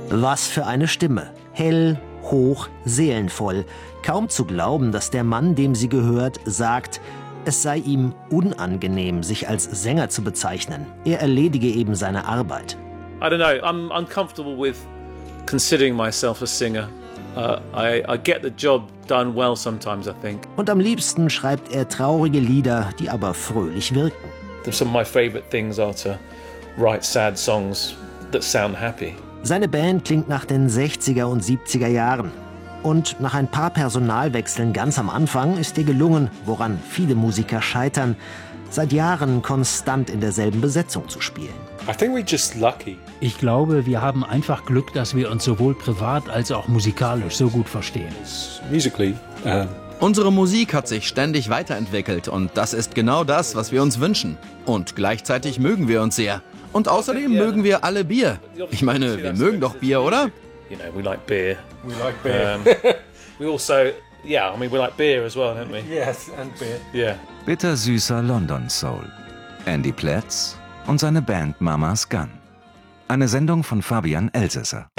Was für eine Stimme. Hell, hoch, seelenvoll. Kaum zu glauben, dass der Mann, dem sie gehört, sagt, es sei ihm unangenehm, sich als Sänger zu bezeichnen. Er erledige eben seine Arbeit. I don't know, I'm uncomfortable with considering myself a singer. I get the job done well sometimes, I think. Und am liebsten schreibt er traurige Lieder, die aber fröhlich wirken. Some of my favorite things are to write sad songs that sound happy. Seine Band klingt nach den 60er und 70er Jahren. Und nach ein paar Personalwechseln ganz am Anfang ist ihr gelungen, woran viele Musiker scheitern, seit Jahren konstant in derselben Besetzung zu spielen. I think we're just lucky. Ich glaube, wir haben einfach Glück, dass wir uns sowohl privat als auch musikalisch so gut verstehen. Musically, Unsere Musik hat sich ständig weiterentwickelt und das ist genau das, was wir uns wünschen. Und gleichzeitig mögen wir uns sehr. Und außerdem mögen wir alle Bier. Ich meine, wir mögen doch Bier, oder? you know, we like beer. We like beer. We also, yeah, I mean, we like beer as well, don't we? Yes, and beer. Yeah. Bittersüßer London Soul. Andy Plätz und seine Band Mama's Gun. Eine Sendung von Fabian Elsässer.